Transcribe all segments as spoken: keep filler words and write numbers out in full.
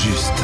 juste.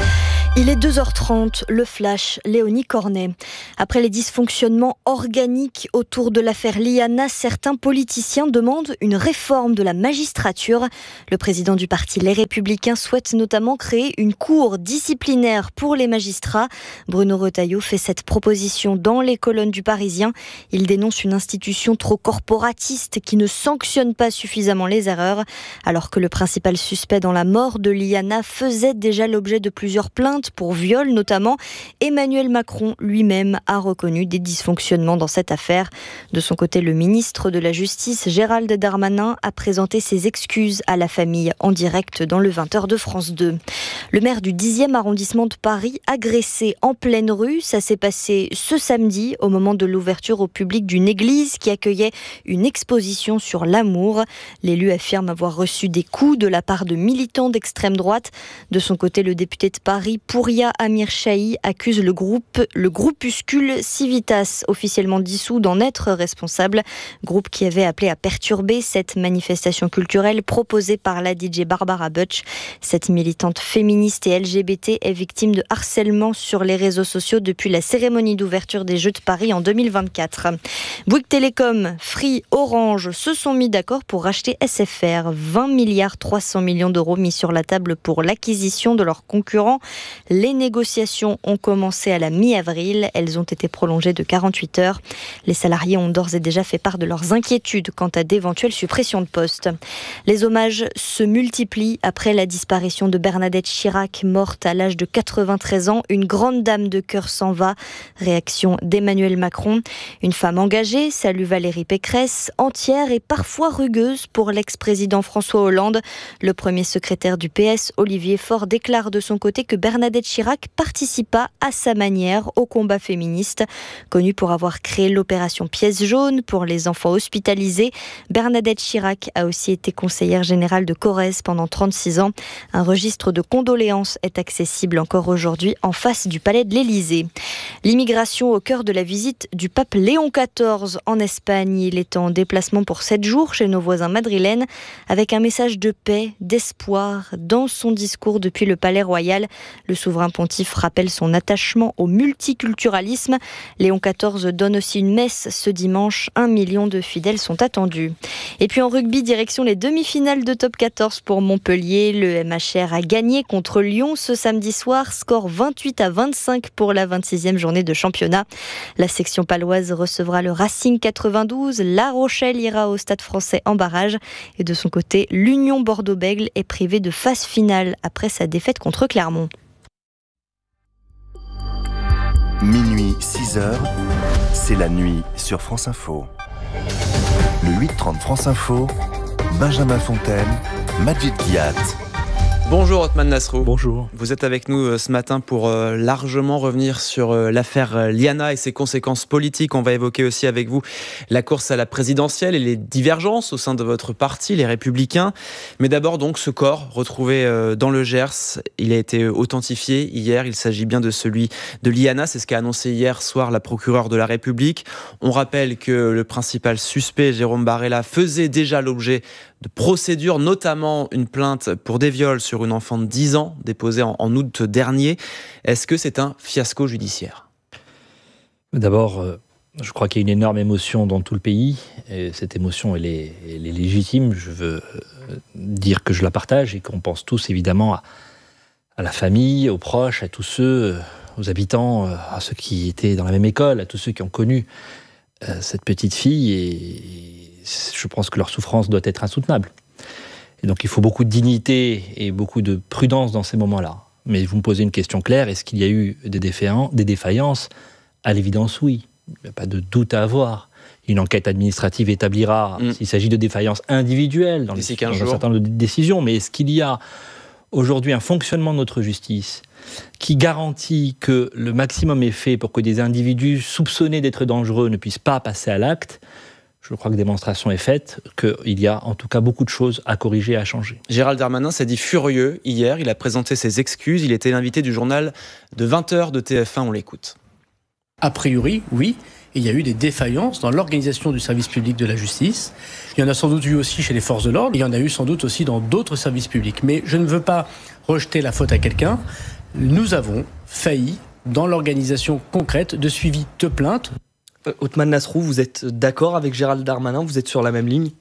Il est deux heures trente, le flash, Léonie Cornet. Après les dysfonctionnements organiques autour de l'affaire Liana, certains politiciens demandent une réforme de la magistrature. Le président du parti Les Républicains souhaite notamment créer une cour disciplinaire pour les magistrats. Bruno Retailleau fait cette proposition dans les colonnes du Parisien. Il dénonce une institution trop corporatiste qui ne sanctionne pas suffisamment les erreurs, alors que le principal suspect dans la mort de Liana faisait déjà l'objet de plusieurs plaintes pour viol notamment. Emmanuel Macron lui-même a reconnu des dysfonctionnements dans cette affaire. De son côté, le ministre de la Justice, Gérald Darmanin, a présenté ses excuses à la famille en direct dans le vingt heures de France deux. Le maire du dixième arrondissement de Paris, agressé en pleine rue, ça s'est passé ce samedi au moment de l'ouverture au public d'une église qui accueillait une exposition sur l'amour. L'élu affirme avoir reçu des coups de la part de militants d'extrême droite. De son côté, le député de Paris, Pouria Amir Chahi, accuse le groupe, le groupuscule Civitas, officiellement dissous, d'en être responsable. Groupe qui avait appelé à perturber cette manifestation culturelle proposée par la D J Barbara Butch. Cette militante féministe et L G B T est victime de harcèlement sur les réseaux sociaux depuis la cérémonie d'ouverture des Jeux de Paris en deux mille vingt-quatre. Bouygues Télécom, Free, Orange se sont mis d'accord pour racheter S F R. vingt milliards trois cents millions d'euros mis sur la table pour l'acquisition de leurs concurrents. Les négociations ont commencé à la mi-avril. Elles ont été prolongées de quarante-huit heures. Les salariés ont d'ores et déjà fait part de leurs inquiétudes quant à d'éventuelles suppressions de postes. Les hommages se multiplient après la disparition de Bernadette Chirac, morte à l'âge de quatre-vingt-treize ans. Une grande dame de cœur s'en va. Réaction d'Emmanuel Macron. Une femme engagée, salue Valérie Pécresse, entière et parfois rugueuse pour l'ex-président François Hollande. Le premier secrétaire du P S, Olivier Faure, déclare de son côté que Bernadette Chirac participa à sa manière au combat féministe. Connue pour avoir créé l'opération Pièce jaune pour les enfants hospitalisés, Bernadette Chirac a aussi été conseillère générale de Corrèze pendant trente-six ans. Un registre de condoléances est accessible encore aujourd'hui en face du palais de l'Élysée. L'immigration au cœur de la visite du pape Léon quatorze en Espagne. Il est en déplacement pour sept jours chez nos voisins madrilènes avec un message de paix, d'espoir dans son discours depuis le palais royal. Le souverain pontife rappelle son attachement au multiculturalisme. Léon quatorze donne aussi une messe ce dimanche. Un million de fidèles sont attendus. Et puis en rugby, direction les demi-finales de top quatorze pour Montpellier. Le M H R a gagné contre Lyon ce samedi soir. Score vingt-huit à vingt-cinq pour la vingt-sixième journée de championnat. La section paloise recevra le Racing quatre-vingt-douze. La Rochelle ira au Stade Français en barrage. Et de son côté, l'Union Bordeaux-Bègles est privée de phase finale après sa défaite contre Clermont. Minuit, six heures, c'est la nuit sur France Info. Le huit trente France Info, Benjamin Fontaine, Majid Guiat. Bonjour Othman Nasrou. Bonjour. Vous êtes avec nous ce matin pour euh, largement revenir sur euh, l'affaire Liana et ses conséquences politiques. On va évoquer aussi avec vous la course à la présidentielle et les divergences au sein de votre parti, les Républicains. Mais d'abord donc ce corps retrouvé euh, dans le Gers, il a été authentifié hier. Il s'agit bien de celui de Liana. C'est ce qu'a annoncé hier soir la procureure de la République. On rappelle que le principal suspect, Jérôme Barella, faisait déjà l'objet de procédures, notamment une plainte pour des viols sur une enfant de dix ans, déposée en, en août dernier. Est-ce que c'est un fiasco judiciaire ? D'abord, euh, je crois qu'il y a une énorme émotion dans tout le pays. Et cette émotion, elle est, elle est légitime. Je veux dire que je la partage et qu'on pense tous évidemment à, à la famille, aux proches, à tous ceux, aux habitants, à ceux qui étaient dans la même école, à tous ceux qui ont connu euh, cette petite fille. Et je pense que leur souffrance doit être insoutenable. Et donc il faut beaucoup de dignité et beaucoup de prudence dans ces moments-là. Mais vous me posez une question claire, est-ce qu'il y a eu des défaillances, des défaillances ? À l'évidence, oui. Il n'y a pas de doute à avoir. Une enquête administrative établira mmh. s'il s'agit de défaillances individuelles dans, les, dans un certain nombre de décisions. Mais est-ce qu'il y a aujourd'hui un fonctionnement de notre justice qui garantit que le maximum est fait pour que des individus soupçonnés d'être dangereux ne puissent pas passer à l'acte ? Je crois que démonstration est faite, qu'il y a en tout cas beaucoup de choses à corriger et à changer. Gérald Darmanin s'est dit furieux hier, il a présenté ses excuses, il était l'invité du journal de vingt heures de T F un, on l'écoute. A priori, oui, et il y a eu des défaillances dans l'organisation du service public de la justice. Il y en a sans doute eu aussi chez les forces de l'ordre, il y en a eu sans doute aussi dans d'autres services publics. Mais je ne veux pas rejeter la faute à quelqu'un. Nous avons failli dans l'organisation concrète de suivi de plaintes. Euh, Othmane Nasrou, vous êtes d'accord avec Gérald Darmanin? Vous êtes sur la même ligne?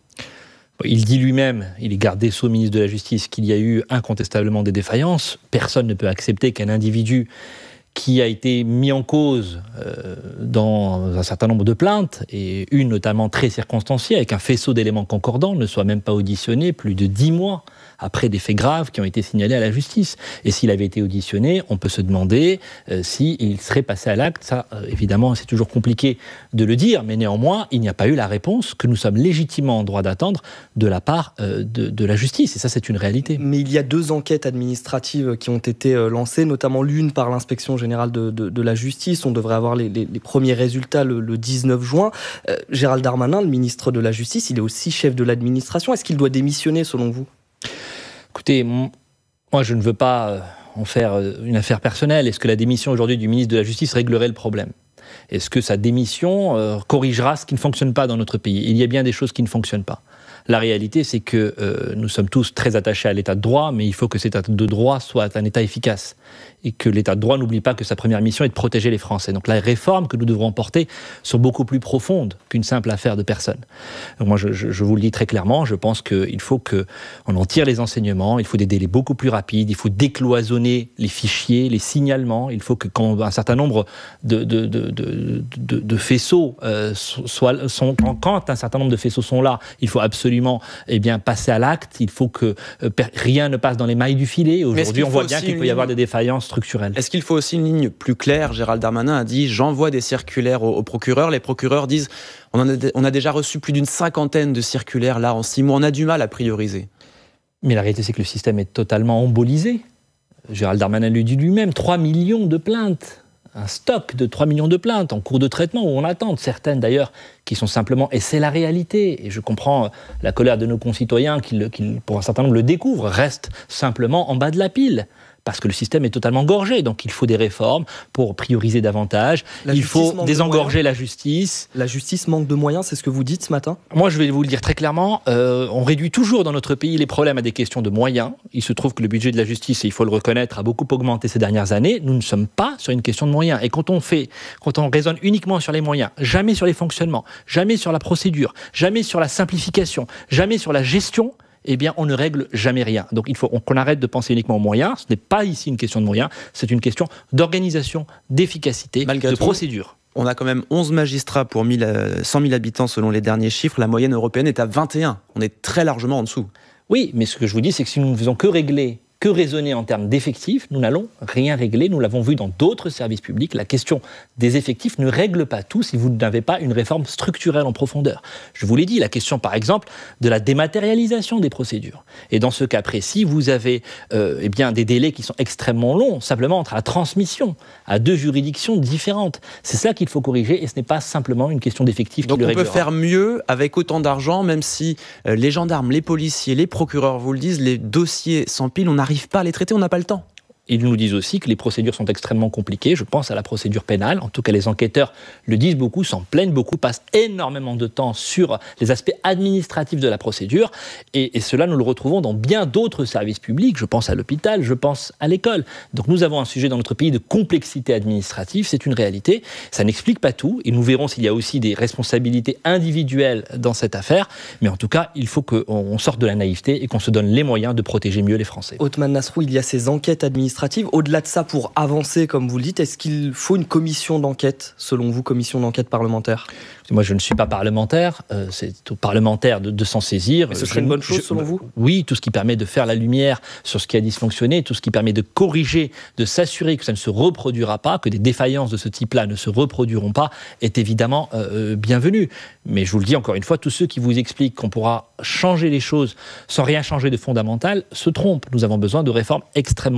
Il dit lui-même, il est garde des Sceaux, ministre de la Justice, qu'il y a eu incontestablement des défaillances. Personne ne peut accepter qu'un individu qui a été mis en cause euh, dans un certain nombre de plaintes, et une notamment très circonstanciée, avec un faisceau d'éléments concordants, ne soit même pas auditionné plus de dix mois après des faits graves qui ont été signalés à la justice. Et s'il avait été auditionné, on peut se demander euh, s'il serait passé à l'acte. Ça, euh, évidemment, c'est toujours compliqué de le dire, mais néanmoins, il n'y a pas eu la réponse que nous sommes légitimement en droit d'attendre de la part euh, de, de la justice. Et ça, c'est une réalité. Mais il y a deux enquêtes administratives qui ont été lancées, notamment l'une par l'inspection générale de, de, de la justice. On devrait avoir les, les, les premiers résultats le, le dix-neuf juin. Euh, Gérald Darmanin, le ministre de la Justice, il est aussi chef de l'administration. Est-ce qu'il doit démissionner, selon vous? Écoutez, moi je ne veux pas en faire une affaire personnelle. Est-ce que la démission aujourd'hui du ministre de la Justice réglerait le problème? Est-ce que sa démission euh, corrigera ce qui ne fonctionne pas dans notre pays? Il y a bien des choses qui ne fonctionnent pas. La réalité, c'est que euh, nous sommes tous très attachés à l'état de droit, mais il faut que cet état de droit soit un état efficace. Et que l'état de droit n'oublie pas que sa première mission est de protéger les Français. Donc les réformes que nous devrons porter sont beaucoup plus profondes qu'une simple affaire de personnes. Donc moi, je, je, je vous le dis très clairement, je pense qu'il faut qu'on en tire les enseignements, il faut des délais beaucoup plus rapides, il faut décloisonner les fichiers, les signalements, il faut que quand un certain nombre de, de, de, de, de, de faisceaux euh, soient, sont, quand un certain nombre de faisceaux sont là, il faut absolument eh bien, passer à l'acte, il faut que euh, rien ne passe dans les mailles du filet. Aujourd'hui, on voit bien qu'il peut y avoir des défaillances structurelles. Est-ce qu'il faut aussi une ligne plus claire? Gérald Darmanin a dit « j'envoie des circulaires aux, aux procureurs ». Les procureurs disent on, en a, on a déjà reçu plus d'une cinquantaine de circulaires là en six mois, on a du mal à prioriser. Mais la réalité, c'est que le système est totalement embolisé. Gérald Darmanin le dit lui-même, trois millions de plaintes. Un stock de trois millions de plaintes en cours de traitement, où on attend certaines d'ailleurs qui sont simplement, et c'est la réalité, et je comprends la colère de nos concitoyens qui, qui pour un certain nombre le découvrent, restent simplement en bas de la pile. Parce que le système est totalement gorgé. Donc il faut des réformes pour prioriser davantage. La il faut désengorger la justice. La justice manque de moyens, c'est ce que vous dites ce matin? Moi, je vais vous le dire très clairement. Euh, on réduit toujours dans notre pays les problèmes à des questions de moyens. Il se trouve que le budget de la justice, et il faut le reconnaître, a beaucoup augmenté ces dernières années. Nous ne sommes pas sur une question de moyens. Et quand on fait, quand on raisonne uniquement sur les moyens, jamais sur les fonctionnements, jamais sur la procédure, jamais sur la simplification, jamais sur la gestion, eh bien, on ne règle jamais rien. Donc, il faut qu'on arrête de penser uniquement aux moyens. Ce n'est pas ici une question de moyens, c'est une question d'organisation, d'efficacité, Malgré de tout, procédure. On a quand même onze magistrats pour cent mille habitants selon les derniers chiffres. La moyenne européenne est à vingt et un. On est très largement en dessous. Oui, mais ce que je vous dis, c'est que si nous ne faisons que régler, que raisonner en termes d'effectifs, nous n'allons rien régler. Nous l'avons vu dans d'autres services publics. La question des effectifs ne règle pas tout si vous n'avez pas une réforme structurelle en profondeur. Je vous l'ai dit, la question par exemple de la dématérialisation des procédures. Et dans ce cas précis, vous avez euh, eh bien, des délais qui sont extrêmement longs, simplement entre la transmission à deux juridictions différentes. C'est ça qu'il faut corriger et ce n'est pas simplement une question d'effectifs qui le réglera. Donc on peut faire mieux avec autant d'argent, même si euh, les gendarmes, les policiers, les procureurs vous le disent, les dossiers s'empilent, on a n'arrive pas à les traiter, on n'a pas le temps. Ils nous disent aussi que les procédures sont extrêmement compliquées. Je pense à la procédure pénale. En tout cas, les enquêteurs le disent beaucoup, s'en plaignent beaucoup, passent énormément de temps sur les aspects administratifs de la procédure. Et, et cela, nous le retrouvons dans bien d'autres services publics. Je pense à l'hôpital, je pense à l'école. Donc nous avons un sujet dans notre pays de complexité administrative. C'est une réalité. Ça n'explique pas tout. Et nous verrons s'il y a aussi des responsabilités individuelles dans cette affaire. Mais en tout cas, il faut qu'on sorte de la naïveté et qu'on se donne les moyens de protéger mieux les Français. Othmane Nasrou, il y a ces enquêtes administratives. Au-delà de ça, pour avancer, comme vous le dites, est-ce qu'il faut une commission d'enquête, selon vous, commission d'enquête parlementaire? Moi, je ne suis pas parlementaire. Euh, c'est aux parlementaires de, de s'en saisir. Mais ce serait je, une bonne chose, je, selon vous? Oui, tout ce qui permet de faire la lumière sur ce qui a dysfonctionné, tout ce qui permet de corriger, de s'assurer que ça ne se reproduira pas, que des défaillances de ce type-là ne se reproduiront pas, est évidemment euh, bienvenu. Mais je vous le dis encore une fois, tous ceux qui vous expliquent qu'on pourra changer les choses sans rien changer de fondamental se trompent. Nous avons besoin de réformes extrêmement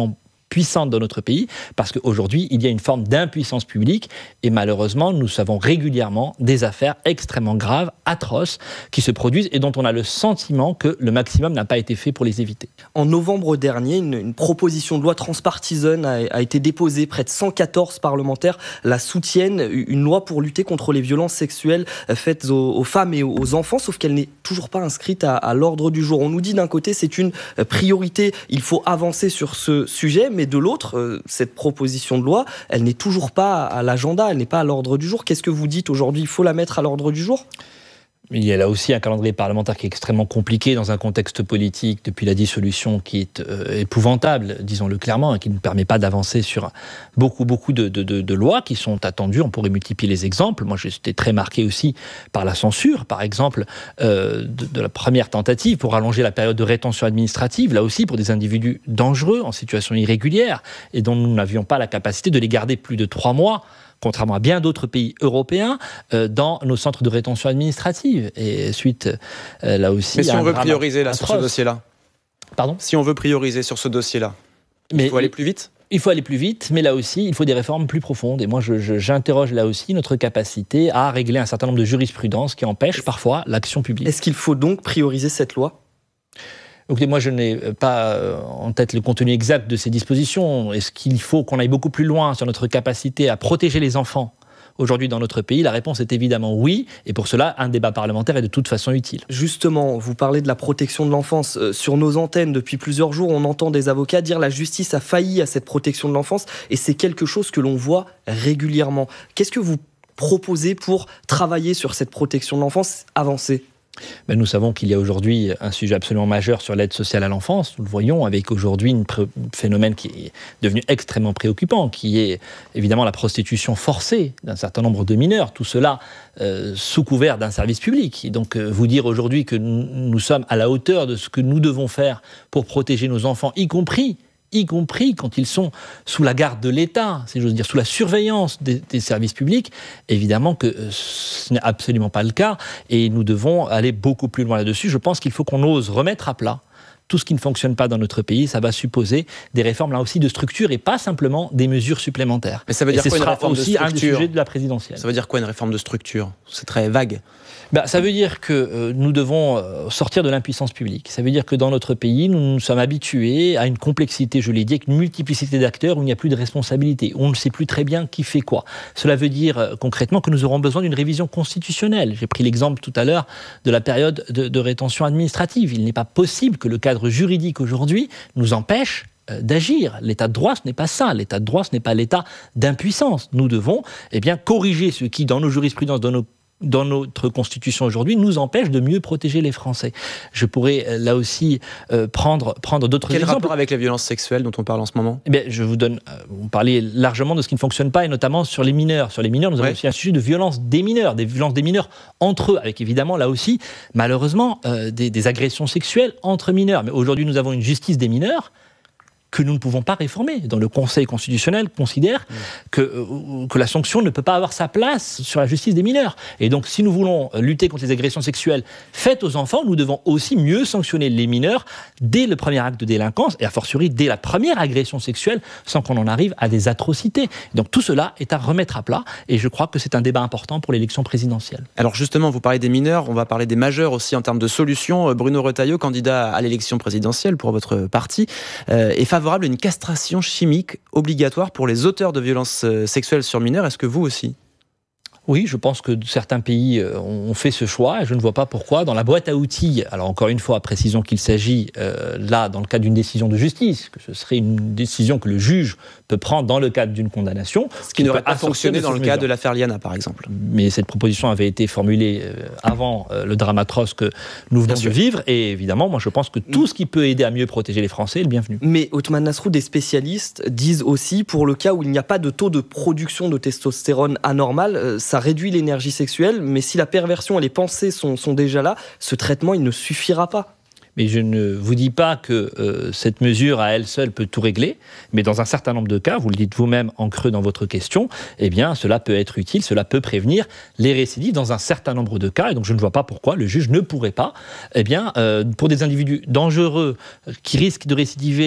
puissante dans notre pays, parce qu'aujourd'hui, il y a une forme d'impuissance publique, et malheureusement, nous savons régulièrement des affaires extrêmement graves, atroces, qui se produisent, et dont on a le sentiment que le maximum n'a pas été fait pour les éviter. En novembre dernier, une, une proposition de loi transpartisane a, a été déposée. Près de cent quatorze parlementaires la soutiennent. Une loi pour lutter contre les violences sexuelles faites aux, aux femmes et aux enfants, sauf qu'elle n'est toujours pas inscrite à, à l'ordre du jour. On nous dit d'un côté, c'est une priorité, il faut avancer sur ce sujet, mais de l'autre, euh, cette proposition de loi, elle n'est toujours pas à l'agenda, elle n'est pas à l'ordre du jour. Qu'est-ce que vous dites aujourd'hui ? Il faut la mettre à l'ordre du jour ? Il y a là aussi un calendrier parlementaire qui est extrêmement compliqué dans un contexte politique depuis la dissolution qui est euh, épouvantable, disons-le clairement, et qui ne permet pas d'avancer sur beaucoup, beaucoup de, de, de, de lois qui sont attendues. On pourrait multiplier les exemples. Moi, j'étais très marqué aussi par la censure, par exemple, euh, de, de la première tentative pour allonger la période de rétention administrative, là aussi pour des individus dangereux, en situation irrégulière, et dont nous n'avions pas la capacité de les garder plus de trois mois, contrairement à bien d'autres pays européens, euh, dans nos centres de rétention administrative. Et suite, euh, là aussi... Mais si on veut prioriser là, sur ce dossier-là Pardon ? Si on veut prioriser sur ce dossier-là, mais, il faut aller plus vite ? Il faut aller plus vite, mais là aussi, il faut des réformes plus profondes. Et moi, je, je, j'interroge là aussi notre capacité à régler un certain nombre de jurisprudences qui empêchent parfois l'action publique. Est-ce qu'il faut donc prioriser cette loi ? Écoutez, moi, je n'ai pas en tête le contenu exact de ces dispositions. Est-ce qu'il faut qu'on aille beaucoup plus loin sur notre capacité à protéger les enfants aujourd'hui dans notre pays ? La réponse est évidemment oui, et pour cela, un débat parlementaire est de toute façon utile. Justement, vous parlez de la protection de l'enfance. Euh, sur nos antennes, depuis plusieurs jours, on entend des avocats dire que la justice a failli à cette protection de l'enfance, et c'est quelque chose que l'on voit régulièrement. Qu'est-ce que vous proposez pour travailler sur cette protection de l'enfance avancée ? Ben, nous savons qu'il y a aujourd'hui un sujet absolument majeur sur l'aide sociale à l'enfance. Nous le voyons avec aujourd'hui un pré- phénomène qui est devenu extrêmement préoccupant, qui est évidemment la prostitution forcée d'un certain nombre de mineurs. Tout cela euh, sous couvert d'un service public. Et donc euh, vous dire aujourd'hui que nous, nous sommes à la hauteur de ce que nous devons faire pour protéger nos enfants, y compris y compris quand ils sont sous la garde de l'État, si j'ose dire, sous la surveillance des, des services publics, évidemment que ce n'est absolument pas le cas, et nous devons aller beaucoup plus loin là-dessus. Je pense qu'il faut qu'on ose remettre à plat tout ce qui ne fonctionne pas dans notre pays. Ça va supposer des réformes, là aussi, de structure, et pas simplement des mesures supplémentaires. Mais ça veut dire et quoi, ce une sera réforme aussi de un des structure sujets de la présidentielle. Ça veut dire quoi, une réforme de structure ? C'est très vague. Ben, ça veut dire que euh, nous devons euh, sortir de l'impuissance publique. Ça veut dire que dans notre pays, nous nous sommes habitués à une complexité, je l'ai dit, avec une multiplicité d'acteurs où il n'y a plus de responsabilité. On ne sait plus très bien qui fait quoi. Cela veut dire euh, concrètement que nous aurons besoin d'une révision constitutionnelle. J'ai pris l'exemple tout à l'heure de la période de, de rétention administrative. Il n'est pas possible que le cadre juridique aujourd'hui nous empêche d'agir. L'état de droit, ce n'est pas ça. L'état de droit, ce n'est pas l'état d'impuissance. Nous devons eh bien, corriger ce qui, dans nos jurisprudences, dans nos dans notre Constitution aujourd'hui, nous empêche de mieux protéger les Français. Je pourrais euh, là aussi euh, prendre, prendre d'autres Quel exemples. Quel rapport avec les violences sexuelles dont on parle en ce moment ? Eh bien, je vous donne, euh, vous parlez largement de ce qui ne fonctionne pas, et notamment sur les mineurs. Sur les mineurs, nous avons ouais. aussi un sujet de violence des mineurs, des violences des mineurs entre eux, avec évidemment là aussi, malheureusement, euh, des, des agressions sexuelles entre mineurs. Mais aujourd'hui, nous avons une justice des mineurs que nous ne pouvons pas réformer. Dans le Conseil constitutionnel considère mmh. que, euh, que la sanction ne peut pas avoir sa place sur la justice des mineurs. Et donc, si nous voulons lutter contre les agressions sexuelles faites aux enfants, nous devons aussi mieux sanctionner les mineurs dès le premier acte de délinquance, et a fortiori dès la première agression sexuelle, sans qu'on en arrive à des atrocités. Donc tout cela est à remettre à plat, et je crois que c'est un débat important pour l'élection présidentielle. Alors justement, vous parlez des mineurs, on va parler des majeurs aussi en termes de solutions. Bruno Retailleau, candidat à l'élection présidentielle pour votre parti, euh, est favorable à une castration chimique obligatoire pour les auteurs de violences sexuelles sur mineurs. Est-ce que vous aussi ? Oui, je pense que certains pays ont fait ce choix, et je ne vois pas pourquoi. Dans la boîte à outils, alors encore une fois, précisons qu'il s'agit euh, là, dans le cadre d'une décision de justice, que ce serait une décision que le juge peut prendre dans le cadre d'une condamnation. Ce qui n'aurait pas fonctionné dans le cas de l'affaire Liana, par exemple. Mais cette proposition avait été formulée euh, avant euh, le drame atroce que nous venons de vivre, et évidemment, moi je pense que tout ce qui peut aider à mieux protéger les Français est le bienvenu. Mais Othman Nasrou, des spécialistes disent aussi, pour le cas où il n'y a pas de taux de production de testostérone anormal, euh, ça réduit l'énergie sexuelle, mais si la perversion et les pensées sont, sont déjà là, ce traitement, il ne suffira pas. Mais je ne vous dis pas que euh, cette mesure à elle seule peut tout régler, mais dans un certain nombre de cas, vous le dites vous-même en creux dans votre question, eh bien cela peut être utile, cela peut prévenir les récidives dans un certain nombre de cas, et donc je ne vois pas pourquoi le juge ne pourrait pas, eh bien, euh, pour des individus dangereux qui risquent de récidiver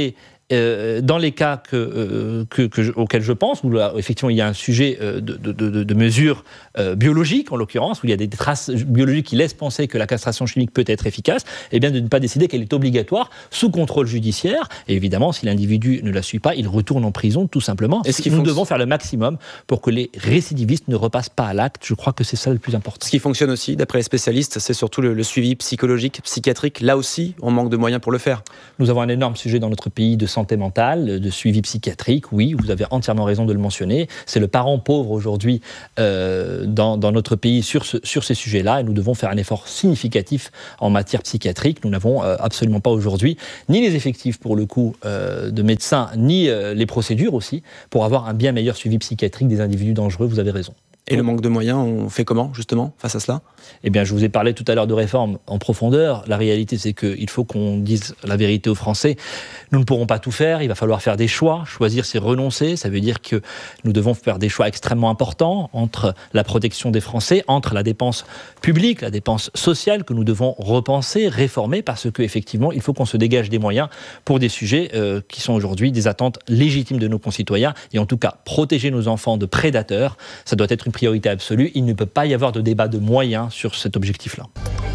Euh, dans les cas que, euh, que, que, auxquels je pense, où là, effectivement il y a un sujet euh, de, de, de, de mesures euh, biologiques, en l'occurrence, où il y a des traces biologiques qui laissent penser que la castration chimique peut être efficace, et bien de ne pas décider qu'elle est obligatoire sous contrôle judiciaire. Et évidemment, si l'individu ne la suit pas, il retourne en prison, tout simplement. Nous fonctionne... devons faire le maximum pour que les récidivistes ne repassent pas à l'acte. Je crois que c'est ça le plus important. Ce qui fonctionne aussi, d'après les spécialistes, c'est surtout le, le suivi psychologique, psychiatrique. Là aussi, on manque de moyens pour le faire. Nous avons un énorme sujet dans notre pays de santé mentale, de suivi psychiatrique. Oui, vous avez entièrement raison de le mentionner. C'est le parent pauvre aujourd'hui euh, dans, dans notre pays sur, ce, sur ces sujets-là, et nous devons faire un effort significatif en matière psychiatrique. Nous n'avons euh, absolument pas aujourd'hui ni les effectifs pour le coup euh, de médecins, ni euh, les procédures aussi, pour avoir un bien meilleur suivi psychiatrique des individus dangereux. Vous avez raison. Et le manque de moyens, on fait comment, justement, face à cela ? Eh bien, je vous ai parlé tout à l'heure de réforme en profondeur. La réalité, c'est qu'il faut qu'on dise la vérité aux Français. Nous ne pourrons pas tout faire, il va falloir faire des choix. Choisir, c'est renoncer. Ça veut dire que nous devons faire des choix extrêmement importants entre la protection des Français, entre la dépense publique, la dépense sociale, que nous devons repenser, réformer, parce qu'effectivement, il faut qu'on se dégage des moyens pour des sujets euh, qui sont aujourd'hui des attentes légitimes de nos concitoyens. Et en tout cas, protéger nos enfants de prédateurs, ça doit être une priorité absolue. Il ne peut pas y avoir de débat de moyens sur cet objectif-là.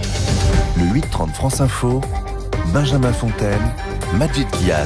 Le huit trente France Info, Benjamin Fontaine, Majid Guiat.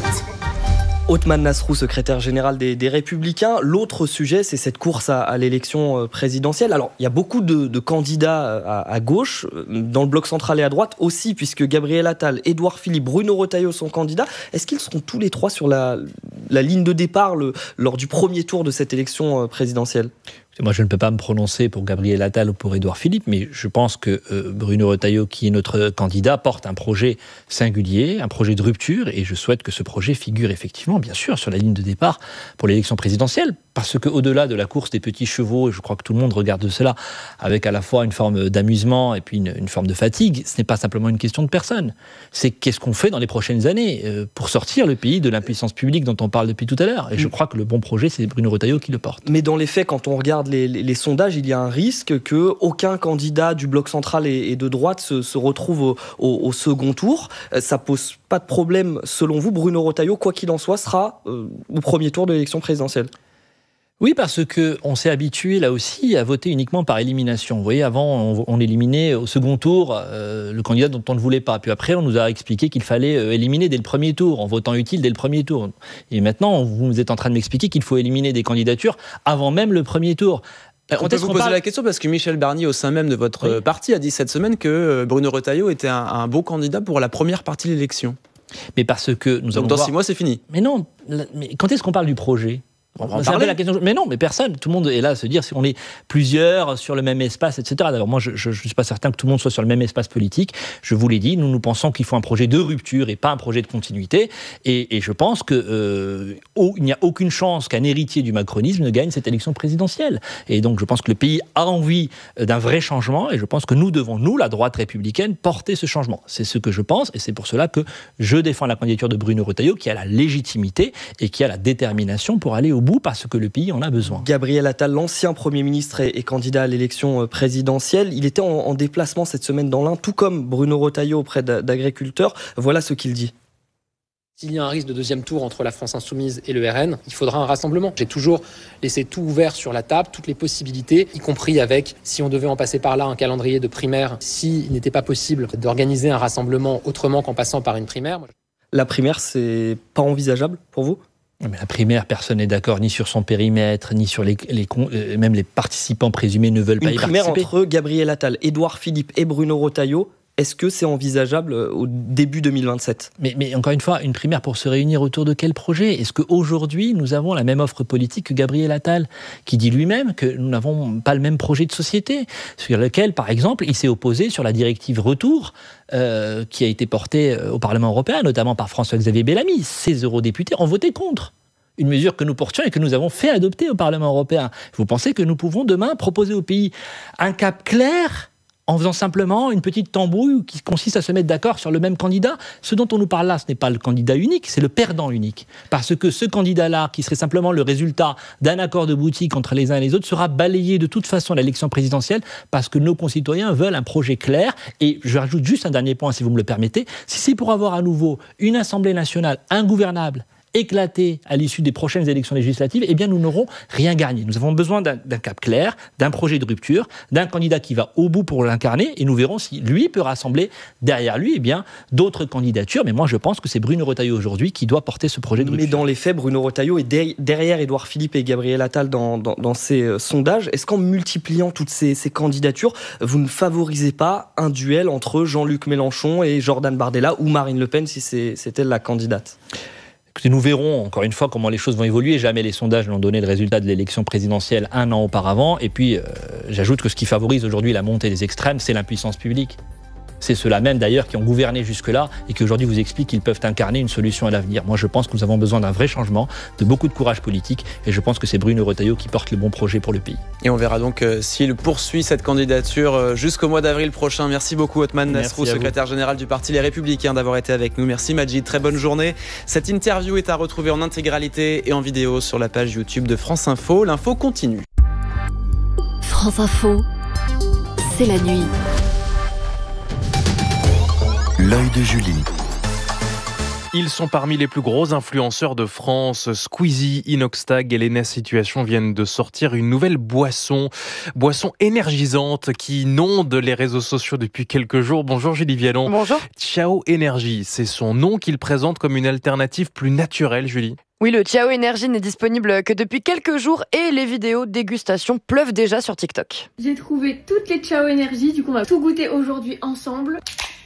Othman Nasrou, secrétaire général des, des Républicains. L'autre sujet, c'est cette course à, à l'élection présidentielle. Alors, il y a beaucoup de, de candidats à, à gauche, dans le bloc central et à droite aussi, puisque Gabriel Attal, Édouard Philippe, Bruno Retailleau sont candidats. Est-ce qu'ils seront tous les trois sur la, la ligne de départ le, lors du premier tour de cette élection présidentielle ? Moi, je ne peux pas me prononcer pour Gabriel Attal ou pour Édouard Philippe, mais je pense que euh, Bruno Retailleau, qui est notre candidat, porte un projet singulier, un projet de rupture, et je souhaite que ce projet figure effectivement, bien sûr, sur la ligne de départ pour l'élection présidentielle, parce qu'au-delà de la course des petits chevaux, et je crois que tout le monde regarde cela avec à la fois une forme d'amusement et puis une, une forme de fatigue, ce n'est pas simplement une question de personne. C'est qu'est-ce qu'on fait dans les prochaines années euh, pour sortir le pays de l'impuissance publique dont on parle depuis tout à l'heure. Et je crois que le bon projet, c'est Bruno Retailleau qui le porte. Mais dans les faits, quand on regarde Les, les, les sondages, il y a un risque qu'aucun candidat du bloc central et, et de droite se, se retrouve au, au, au second tour. Ça pose pas de problème, selon vous, Bruno Retailleau, quoi qu'il en soit, sera euh, au premier tour de l'élection présidentielle ? Oui, parce qu'on s'est habitué là aussi à voter uniquement par élimination. Vous voyez, avant, on, on éliminait au second tour euh, le candidat dont on ne voulait pas. Puis après, on nous a expliqué qu'il fallait euh, éliminer dès le premier tour, en votant utile dès le premier tour. Et maintenant, vous êtes en train de m'expliquer qu'il faut éliminer des candidatures avant même le premier tour. On peut vous poser parle... la question parce que Michel Barnier, au sein même de votre oui. parti, a dit cette semaine que Bruno Retailleau était un, un beau candidat pour la première partie de l'élection. Mais parce que nous Donc allons dans voir... six mois, c'est fini. Mais non, mais quand est-ce qu'on parle du projet ? On va en parler. La question. Mais non, mais personne. Tout le monde est là à se dire si on est plusieurs sur le même espace, et cetera. D'abord, moi, je ne suis pas certain que tout le monde soit sur le même espace politique. Je vous l'ai dit, nous, nous pensons qu'il faut un projet de rupture et pas un projet de continuité. Et, et je pense qu'il euh, n'y a aucune chance qu'un héritier du macronisme ne gagne cette élection présidentielle. Et donc, je pense que le pays a envie d'un vrai changement. Et je pense que nous devons, nous, la droite républicaine, porter ce changement. C'est ce que je pense. Et c'est pour cela que je défends la candidature de Bruno Retailleau, qui a la légitimité et qui a la détermination pour aller au bout parce que le pays en a besoin. Gabriel Attal, l'ancien Premier ministre et, et candidat à l'élection présidentielle, il était en, en déplacement cette semaine dans l'Ain, tout comme Bruno Retailleau auprès d'agriculteurs. Voilà ce qu'il dit. S'il y a un risque de deuxième tour entre la France Insoumise et le R N, il faudra un rassemblement. J'ai toujours laissé tout ouvert sur la table, toutes les possibilités, y compris avec, si on devait en passer par là, un calendrier de primaire, s'il n'était pas possible d'organiser un rassemblement autrement qu'en passant par une primaire. La primaire, c'est pas envisageable pour vous ? Mais la primaire, personne n'est d'accord ni sur son périmètre, ni sur les, les euh, même les participants présumés ne veulent pas y participer. Une primaire entre Gabriel Attal, Édouard Philippe et Bruno Retailleau, est-ce que c'est envisageable au début deux mille vingt-sept ? mais, mais encore une fois, une primaire pour se réunir autour de quel projet ? Est-ce qu'aujourd'hui, nous avons la même offre politique que Gabriel Attal, qui dit lui-même que nous n'avons pas le même projet de société, sur lequel, par exemple, il s'est opposé sur la directive Retour, euh, qui a été portée au Parlement européen, notamment par François-Xavier Bellamy. Ces eurodéputés ont voté contre. Une mesure que nous portions et que nous avons fait adopter au Parlement européen. Vous pensez que nous pouvons demain proposer au pays un cap clair en faisant simplement une petite tambouille qui consiste à se mettre d'accord sur le même candidat? Ce dont on nous parle là, ce n'est pas le candidat unique, c'est le perdant unique. Parce que ce candidat-là, qui serait simplement le résultat d'un accord de boutique entre les uns et les autres, sera balayé de toute façon à l'élection présidentielle parce que nos concitoyens veulent un projet clair. Et je rajoute juste un dernier point, si vous me le permettez. Si c'est pour avoir à nouveau une Assemblée nationale ingouvernable éclater à l'issue des prochaines élections législatives, eh bien nous n'aurons rien gagné. Nous avons besoin d'un, d'un cap clair, d'un projet de rupture, d'un candidat qui va au bout pour l'incarner, et nous verrons si lui peut rassembler derrière lui eh bien, d'autres candidatures. Mais moi je pense que c'est Bruno Retailleau aujourd'hui qui doit porter ce projet de rupture. Mais dans les faits, Bruno Retailleau est de- derrière Édouard Philippe et Gabriel Attal dans, dans, dans ces euh, sondages. Est-ce qu'en multipliant toutes ces, ces candidatures, vous ne favorisez pas un duel entre Jean-Luc Mélenchon et Jordan Bardella ou Marine Le Pen si c'est, c'est elle la candidate ? Écoutez, nous verrons encore une fois comment les choses vont évoluer. Jamais les sondages n'ont donné le résultat de l'élection présidentielle un an auparavant. Et puis, euh, j'ajoute que ce qui favorise aujourd'hui la montée des extrêmes, c'est l'impuissance publique. C'est ceux-là même d'ailleurs qui ont gouverné jusque-là et qui aujourd'hui vous expliquent qu'ils peuvent incarner une solution à l'avenir. Moi je pense que nous avons besoin d'un vrai changement, de beaucoup de courage politique et je pense que c'est Bruno Retailleau qui porte le bon projet pour le pays. Et on verra donc euh, s'il poursuit cette candidature euh, jusqu'au mois d'avril prochain. Merci beaucoup Othmane Nasrou, secrétaire général du parti Les Républicains, d'avoir été avec nous. Merci Majid, très bonne journée. Cette interview est à retrouver en intégralité et en vidéo sur la page YouTube de France Info. L'info continue. France Info, c'est la nuit. L'œil de Julie. Ils sont parmi les plus gros influenceurs de France. Squeezie, Inoxtag et Lena Situation viennent de sortir une nouvelle boisson, boisson énergisante qui inonde les réseaux sociaux depuis quelques jours. Bonjour Julie Vialon. Bonjour. Ciao Energy, c'est son nom qu'il présente comme une alternative plus naturelle, Julie. Oui, le Ciao Energy n'est disponible que depuis quelques jours et les vidéos dégustation pleuvent déjà sur TikTok. J'ai trouvé toutes les Ciao Energy, du coup on va tout goûter aujourd'hui ensemble.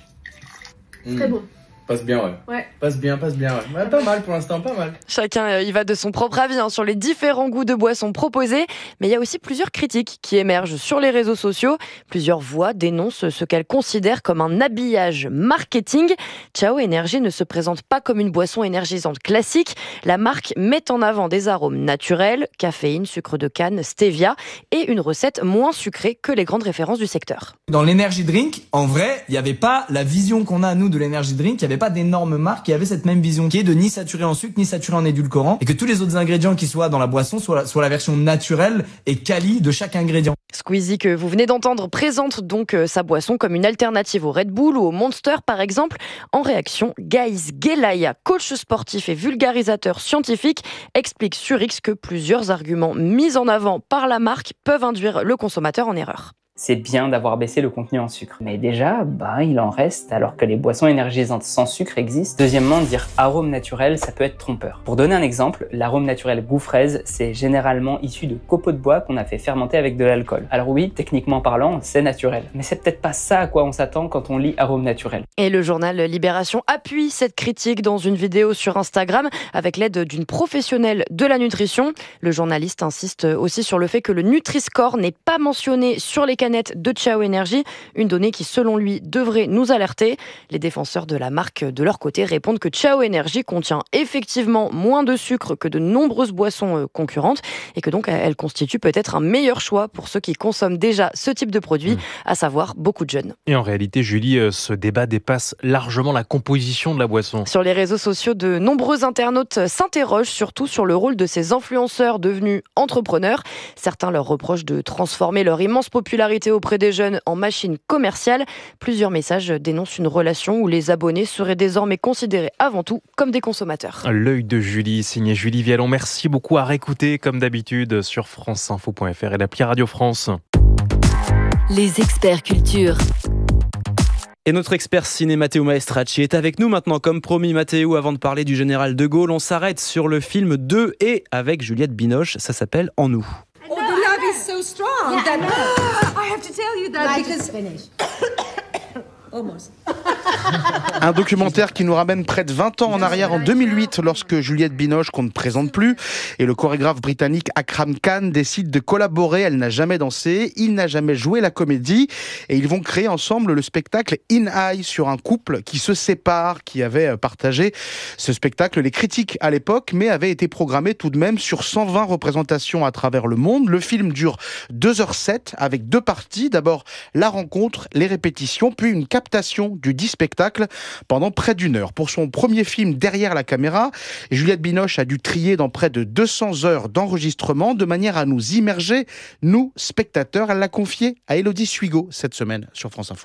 Mmh. Très bon. Passe bien, ouais. Ouais. Passe bien, passe bien, ouais. ouais pas mal pour l'instant, pas mal. Chacun y va de son propre avis hein, sur les différents goûts de boissons proposés, mais il y a aussi plusieurs critiques qui émergent sur les réseaux sociaux. Plusieurs voix dénoncent ce qu'elles considèrent comme un habillage marketing. Ciao Energy ne se présente pas comme une boisson énergisante classique. La marque met en avant des arômes naturels, caféine, sucre de canne, stevia et une recette moins sucrée que les grandes références du secteur. Dans l'energy drink, en vrai, il n'y avait pas la vision qu'on a nous de l'energy drink, il n'y avait pas d'énormes marques qui avaient cette même vision, qui est de ni saturer en sucre, ni saturer en édulcorant, et que tous les autres ingrédients qui soient dans la boisson soient la, soient la version naturelle et quali de chaque ingrédient. Squeezie, que vous venez d'entendre, présente donc euh, sa boisson comme une alternative au Red Bull ou au Monster par exemple. En réaction, Gaïs Gelaya, coach sportif et vulgarisateur scientifique, explique sur X que plusieurs arguments mis en avant par la marque peuvent induire le consommateur en erreur. C'est bien d'avoir baissé le contenu en sucre. Mais déjà, bah, il en reste alors que les boissons énergisantes sans sucre existent. Deuxièmement, dire arôme naturel, ça peut être trompeur. Pour donner un exemple, l'arôme naturel goût fraise, c'est généralement issu de copeaux de bois qu'on a fait fermenter avec de l'alcool. Alors oui, techniquement parlant, c'est naturel. Mais c'est peut-être pas ça à quoi on s'attend quand on lit arôme naturel. Et le journal Libération appuie cette critique dans une vidéo sur Instagram avec l'aide d'une professionnelle de la nutrition. Le journaliste insiste aussi sur le fait que le Nutri-Score n'est pas mentionné sur les canettes de Ciao Energy, une donnée qui selon lui devrait nous alerter. Les défenseurs de la marque de leur côté répondent que Ciao Energy contient effectivement moins de sucre que de nombreuses boissons concurrentes et que donc elle constitue peut-être un meilleur choix pour ceux qui consomment déjà ce type de produit, mmh. à savoir beaucoup de jeunes. Et en réalité, Julie, ce débat dépasse largement la composition de la boisson. Sur les réseaux sociaux, de nombreux internautes s'interrogent surtout sur le rôle de ces influenceurs devenus entrepreneurs. Certains leur reprochent de transformer leur immense popularité auprès des jeunes en machine commerciale. Plusieurs messages dénoncent une relation où les abonnés seraient désormais considérés avant tout comme des consommateurs. L'œil de Julie, signé Julie Vialon. Merci beaucoup à réécouter comme d'habitude sur franceinfo point f r et l'appli Radio France. Les experts culture. Et notre expert ciné Matteo Maestracci est avec nous maintenant. Comme promis, Matteo, avant de parler du général de Gaulle, on s'arrête sur le film deux et avec Juliette Binoche. Ça s'appelle En nous. Oh, the love is so strong yeah, that I, I have to tell you that like because finish. almost. Un documentaire qui nous ramène près de vingt ans en arrière, en deux mille huit, lorsque Juliette Binoche, qu'on ne présente plus, et le chorégraphe britannique Akram Khan décident de collaborer. Elle n'a jamais dansé, il n'a jamais joué la comédie, et ils vont créer ensemble le spectacle In Eye sur un couple qui se sépare, qui avait partagé ce spectacle. Les critiques à l'époque, mais avait été programmé tout de même sur cent vingt représentations à travers le monde. Le film dure deux heures sept avec deux parties. D'abord la rencontre, les répétitions, puis une captation du dit spectacle pendant près d'une heure. Pour son premier film derrière la caméra, Juliette Binoche a dû trier dans près de deux cents heures d'enregistrement de manière à nous immerger, nous, spectateurs. Elle l'a confié à Élodie Suigo cette semaine sur France Info.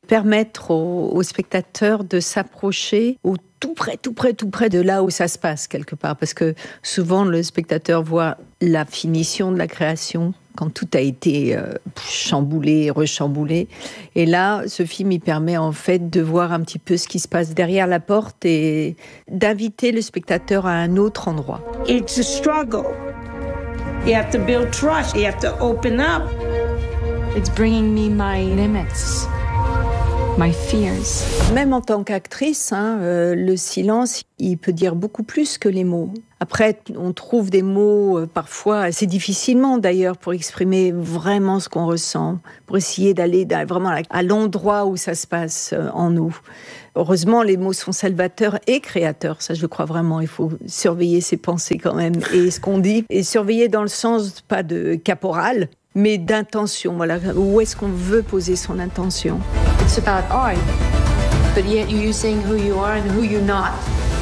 permettre aux, aux spectateurs de s'approcher au tout près, tout près, tout près de là où ça se passe quelque part. Parce que souvent, le spectateur voit la finition de la création, quand tout a été euh, chamboulé, rechamboulé. Et là, ce film, il permet en fait de voir un petit peu ce qui se passe derrière la porte et d'inviter le spectateur à un autre endroit. It's a struggle. You have to build trust. You have to open up. It's bringing me my limits. My fears. Même en tant qu'actrice, hein, euh, le silence, il peut dire beaucoup plus que les mots. Après, on trouve des mots euh, parfois assez difficilement d'ailleurs pour exprimer vraiment ce qu'on ressent, pour essayer d'aller vraiment à l'endroit où ça se passe euh, en nous. Heureusement, les mots sont salvateurs et créateurs, ça je crois vraiment. Il faut surveiller ses pensées quand même et ce qu'on dit, et surveiller dans le sens pas de caporal, mais d'intention. Voilà, où est-ce qu'on veut poser son intention? It's about art, but yet you're using who you are and who you're not.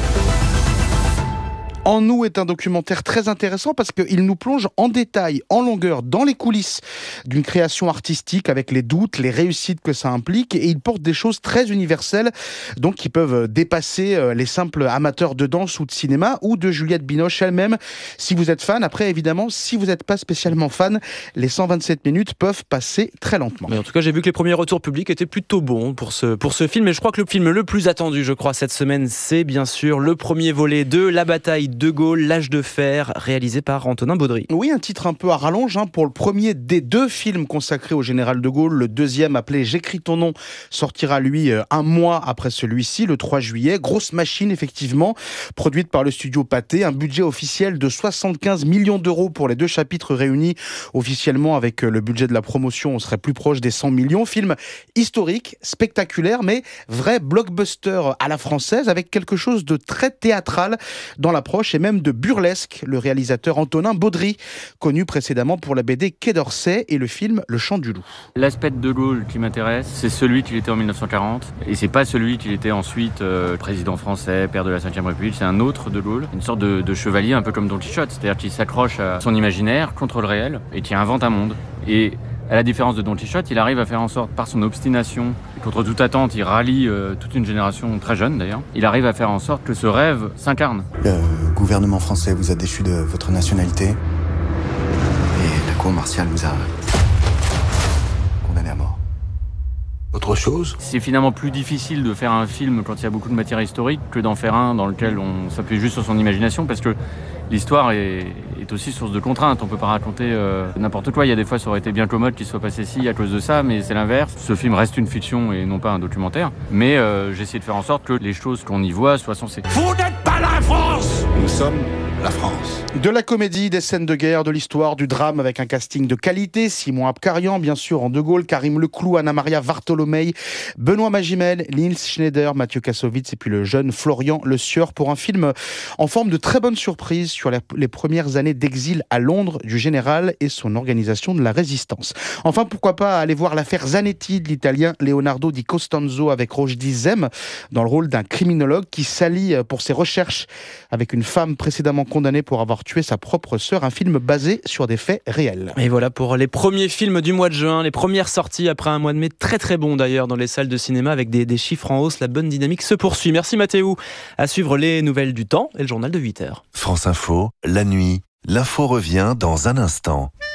En nous est un documentaire très intéressant parce qu'il nous plonge en détail, en longueur, dans les coulisses d'une création artistique avec les doutes, les réussites que ça implique, et il porte des choses très universelles, donc qui peuvent dépasser les simples amateurs de danse ou de cinéma ou de Juliette Binoche elle-même. Si vous êtes fan, après évidemment, si vous n'êtes pas spécialement fan, les cent vingt-sept minutes peuvent passer très lentement. Mais en tout cas, j'ai vu que les premiers retours publics étaient plutôt bons pour ce, pour ce film, et je crois que le film le plus attendu, je crois, cette semaine, c'est bien sûr le premier volet de La bataille de Gaulle, l'âge de fer, réalisé par Antonin Baudry. Oui, un titre un peu à rallonge hein, pour le premier des deux films consacrés au général de Gaulle. Le deuxième, appelé J'écris ton nom, sortira lui un mois après celui-ci, le trois juillet. Grosse machine, effectivement, produite par le studio Pathé. Un budget officiel de soixante-quinze millions d'euros pour les deux chapitres réunis. Officiellement, avec le budget de la promotion, on serait plus proche des cent millions. Film historique, spectaculaire, mais vrai blockbuster à la française, avec quelque chose de très théâtral dans l'approche et même de burlesque. Le réalisateur Antonin Baudry, connu précédemment pour la B D Quai d'Orsay et le film Le Chant du Loup. L'aspect de De Gaulle qui m'intéresse, c'est celui qu'il était en mille neuf cent quarante, et c'est pas celui qu'il était ensuite euh, président français, père de la cinquième République. C'est un autre De Gaulle, une sorte de, de chevalier un peu comme Don Quichotte, c'est-à-dire qu'il s'accroche à son imaginaire contre le réel et qui invente un monde. Et à la différence de Don Quichotte, il arrive à faire en sorte, par son obstination, et contre toute attente, il rallie euh, toute une génération très jeune d'ailleurs, il arrive à faire en sorte que ce rêve s'incarne. Le gouvernement français vous a déchu de votre nationalité et la cour martiale vous a condamné à mort. Autre chose ? C'est finalement plus difficile de faire un film quand il y a beaucoup de matière historique que d'en faire un dans lequel on s'appuie juste sur son imagination, parce que l'histoire est, est aussi source de contraintes. On peut pas raconter euh, n'importe quoi. Il y a des fois, ça aurait été bien commode qu'il soit passé ci à cause de ça, mais c'est l'inverse. Ce film reste une fiction et non pas un documentaire. Mais euh, j'ai essayé de faire en sorte que les choses qu'on y voit soient sensées. Vous n'êtes pas la France ! Nous sommes la France. De la comédie, des scènes de guerre, de l'histoire, du drame avec un casting de qualité. Simon Abkarian, bien sûr, en De Gaulle, Karim Leclou, Anna-Maria Vartolomei, Benoît Magimel, Nils Schneider, Mathieu Kassovitz et puis le jeune Florian Le Sieur pour un film en forme de très bonne surprise sur les premières années d'exil à Londres du général et son organisation de la résistance. Enfin, pourquoi pas aller voir l'affaire Zanetti de l'italien Leonardo Di Costanzo avec Rochdy Zem dans le rôle d'un criminologue qui s'allie pour ses recherches avec une femme précédemment condamnée pour avoir tué sa propre sœur. Un film basé sur des faits réels. Et voilà pour les premiers films du mois de juin, les premières sorties après un mois de mai très très bon d'ailleurs dans les salles de cinéma avec des, des chiffres en hausse. La bonne dynamique se poursuit. Merci Mathéo. À suivre les nouvelles du temps et le journal de huit heures. France Info, la nuit, l'info revient dans un instant.